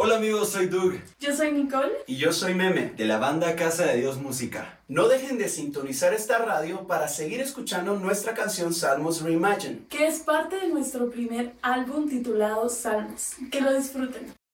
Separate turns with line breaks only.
Hola amigos, soy Doug.
Yo soy Nicole.
Y yo soy Meme, de la banda Casa de Dios Música. No dejen de sintonizar esta radio para seguir escuchando nuestra canción Salmos Reimagined,
que es parte de nuestro primer álbum titulado Salmos. Que lo disfruten.